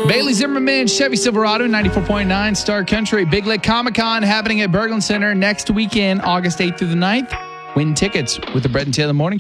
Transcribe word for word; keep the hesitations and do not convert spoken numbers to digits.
Bailey Zimmerman, Chevy Silverado, ninety-four point nine Star Country. Big Lake Comic-Con happening at Berglund Center next weekend, August eighth through the ninth. Win tickets with the Brett and Taylor Morning